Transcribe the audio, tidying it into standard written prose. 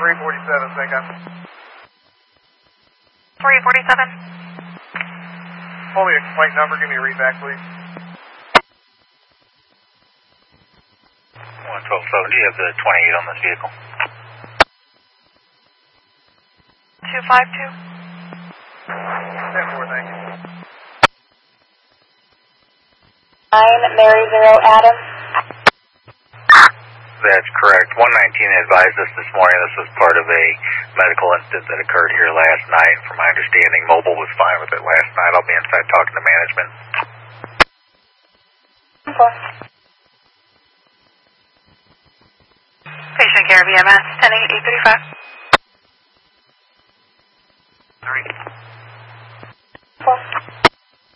347, second. 347. Hold me a complaint number, give me a read back, please. 11270, you have the 28 on this vehicle. 252. 10-4, thank you. 9 Mary 0 Adam. That's correct. 119 advised us this morning this was part of a medical incident that occurred here last night. From my understanding, Mobile was fine with it last night. I'll be inside talking to management. Patient care VMS 10835.